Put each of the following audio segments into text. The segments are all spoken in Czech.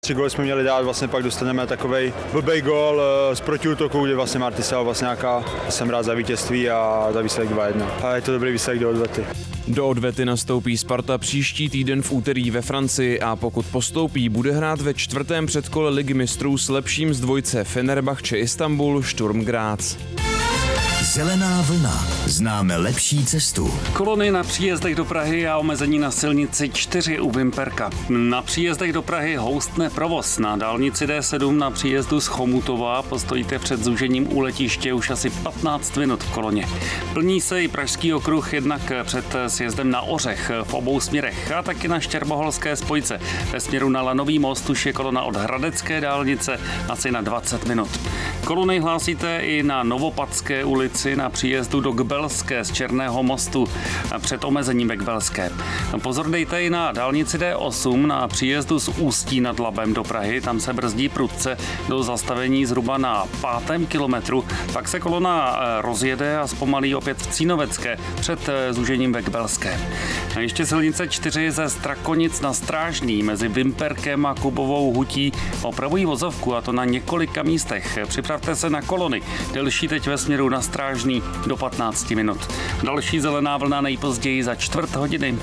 3 góly jsme měli dát, vlastně pak dostaneme takovej blbej gól z protiútoku, kde vlastně Marty Sal vlastně nějaká, jsem rád za vítězství a za výsledek 2-1. A je to dobrý výsledek do odvety. Do odvety nastoupí Sparta příští týden v úterý ve Francii a pokud postoupí, bude hrát ve 4. předkole Ligy mistrů s lepším z dvojce Fenerbahce Istanbul Sturm Graz. Zelená vlna. Známe lepší cestu. Kolony na příjezdech do Prahy a omezení na silnici 4 u Vimperka. Na příjezdech do Prahy houstne provoz. Na dálnici D7 na příjezdu z Chomutova postojíte před zúžením u letiště už asi 15 minut v koloně. Plní se i Pražský okruh jednak před sjezdem na Ořech v obou směrech a taky na Štěrboholské spojce. Ve směru na Lanový most už je kolona od Hradecké dálnice asi na 20 minut. Kolony hlásíte i na Novopadské ulici na příjezdu do Gbelské z Černého mostu před omezením ve Gbelské. Pozor dejte i na dálnici D8 na příjezdu z Ústí nad Labem do Prahy, tam se brzdí prudce do zastavení zhruba na 5. kilometru, pak se kolona rozjede a zpomalí opět v Cínovecké před zúžením ve Gbelské. A ještě silnice 4 ze Strakonic na Strážný mezi Vimperkem a Kubovou hutí opravují vozovku a to na několika místech. Připravte se na kolony, delší teď ve směru na Strážný do 15 minut. Další zelená vlna nejpozději za 1/4 hodiny.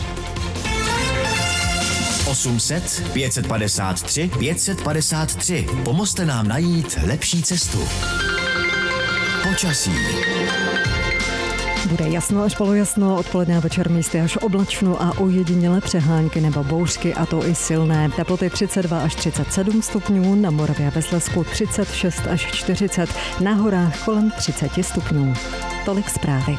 800 553 553. Pomozte nám najít lepší cestu. Počasí. Bude jasno až polojasno, odpoledne a večer místy až oblačno a ojedinělé přehánky nebo bouřky, a to i silné. Teploty 32 až 37 stupňů, na Moravě a ve Slezsku 36 až 40, na horách kolem 30 stupňů. Tolik zprávy.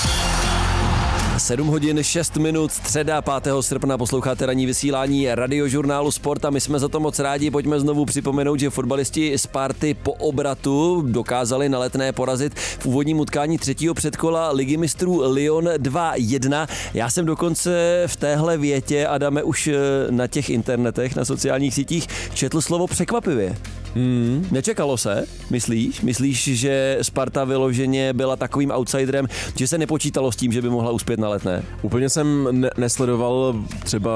7 hodin 6 minut, středa 5. srpna, posloucháte ranní vysílání Radiožurnálu Sport a my jsme za to moc rádi. Pojďme znovu připomenout, že fotbalisti Sparty po obratu dokázali na Letné porazit v úvodním utkání 3. předkola Ligy mistrů Lyon 2-1. Já jsem dokonce v téhle větě, Adame, už na těch internetech, na sociálních sítích četl slovo překvapivě. Nečekalo se, myslíš? Myslíš, že Sparta vyloženě byla takovým outsiderem, že se nepočítalo s tím, že by mohla uspět na Letné? Úplně jsem nesledoval třeba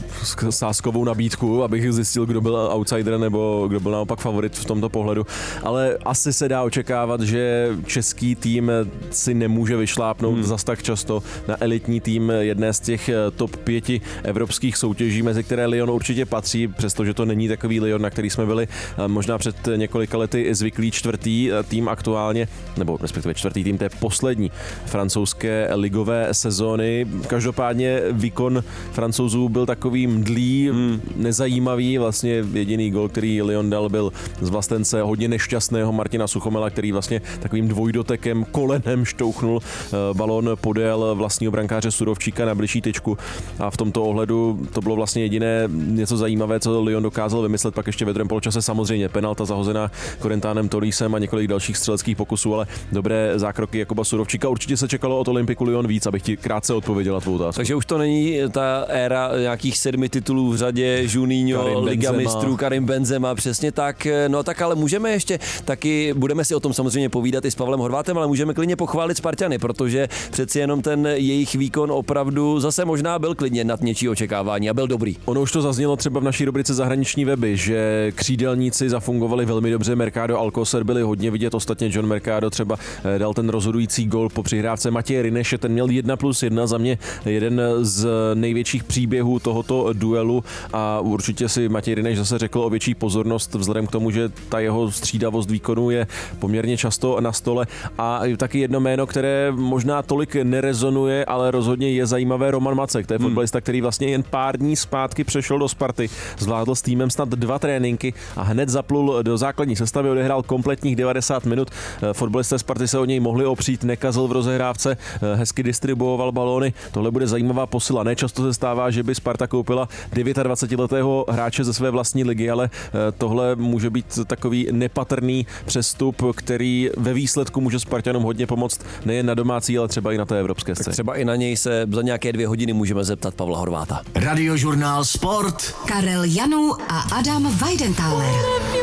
sázkovou nabídku, abych zjistil, kdo byl outsider nebo kdo byl naopak favorit v tomto pohledu, ale asi se dá očekávat, že český tým si nemůže vyšlápnout zas tak často na elitní tým jedné z těch top 5 evropských soutěží, mezi které Lyon určitě patří, přestože to není takový Lyon, na který jsme byli možná před několika lety zvyklý. 4. tým aktuálně, nebo respektive 4. tým té poslední francouzské ligové sezóny. Každopádně výkon Francouzů byl takový mdlý, nezajímavý. Vlastně jediný gol, který Lyon dal, byl z vlastence hodně nešťastného Martina Suchomela, který vlastně takovým dvojdotekem kolenem štouchnul balón podél vlastního brankáře Surovčíka na bližší tyčku. A v tomto ohledu to bylo vlastně jediné něco zajímavé, co Lyon dokázal vymyslet. Pak ještě ve druhém poločase samozřejmě penalta zahozená Corentin Tolisem a několik dalších střeleckých pokusů, ale dobré zákroky Jakuba Surovčíka. Určitě se čekalo od Olympiku Lyon víc, abych ti krátce odpověděla tvou otázku. Takže už to není ta éra nějakých 7 titulů v řadě, Juninho, Liga mistrů, Karim Benzema, přesně tak. No tak ale můžeme ještě taky, budeme si o tom samozřejmě povídat i s Pavlem Horvátem, ale můžeme klidně pochválit Spartany, protože přeci jenom ten jejich výkon opravdu zase možná byl klidně nad něčí očekávání a byl dobrý. Ono už to zaznělo třeba v naší rubrice Zahraniční weby, že křídelníci zafungovali velmi dobře, Mercado, Alcocer byli hodně vidět, ostatně John Mercado třeba dal ten rozhodující gól po přihrávce Matěje Rineše, ten měl 1+1, za mě jeden z největších příběhů tohoto duelu a určitě si Matěj Rineš zase řekl o větší pozornost vzhledem k tomu, že ta jeho střídavost výkonu je poměrně často na stole a taky jedno jméno, které možná tolik nerezonuje, ale rozhodně je zajímavé, Roman Macek, to je fotbalista, který vlastně jen pár dní zpátky přešel do Sparty, zvládl s týmem snad 2 tréninky a hned zaplul do základní sestavy, odehrál kompletních 90 minut. Fotbalisté Sparty se o něj mohli opřít, nekazil v rozehrávce, hezky distribuoval balóny. Tohle bude zajímavá posila. Nečasto se stává, že by Sparta koupila 29letého hráče ze své vlastní ligy, ale tohle může být takový nepatrný přestup, který ve výsledku může Spartanům hodně pomoct nejen na domácí, ale třeba i na té evropské scéně. Třeba i na něj se za nějaké 2 hodiny můžeme zeptat Pavla Horváta. Radiožurnál Sport. Karel Janů a Adam Weidenthaler.